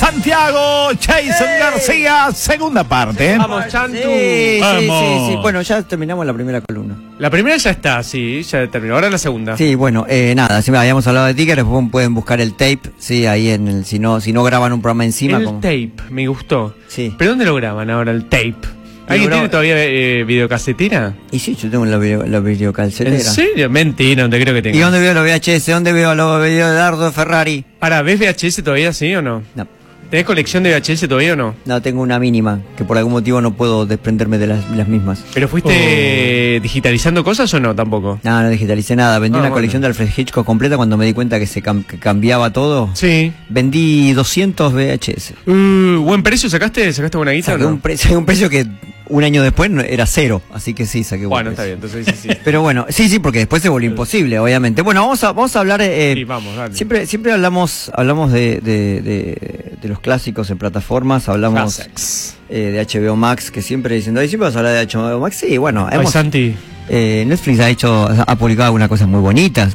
Santiago, Jason García, segunda parte. Vamos, Chantu. Sí. Bueno, ya terminamos la primera columna. La primera ya está, sí, ya terminó. Ahora la segunda. Sí, bueno, nada, si habíamos hablado de Tigres, pueden buscar el tape, sí, ahí en el, si no graban un programa encima. El tape, me gustó. Sí. ¿Pero dónde lo graban ahora el tape? ¿Alguien tiene todavía videocasetera? Y sí, yo tengo la videocalcetera. ¿En serio? Mentira, no te creo que tenga. ¿Y dónde veo los VHS? ¿Dónde veo los videos de Dardo Ferrari? Para, ¿ves VHS todavía, sí o no? No. ¿Tenés colección de VHS todavía o no? No, tengo una mínima, que por algún motivo no puedo desprenderme de las mismas. ¿Pero fuiste digitalizando cosas o no tampoco? No digitalicé nada. Vendí una colección de Alfred Hitchcock completa cuando me di cuenta que que cambiaba todo. Sí. Vendí 200 VHS. ¿Buen precio sacaste? ¿Sacaste buena guita o no? Saqué un precio que un año después era cero, así que sí, saqué Bueno, buen está precio. bien, entonces sí. Pero bueno, sí, porque después se volvió imposible, obviamente. Bueno, vamos a hablar. Sí, vamos, dale. Siempre hablamos de los clásicos en plataformas, hablamos de HBO Max, que siempre diciendo, siempre vas a hablar de HBO Max. Sí, bueno, Santi. Netflix ha publicado algunas cosas muy bonitas.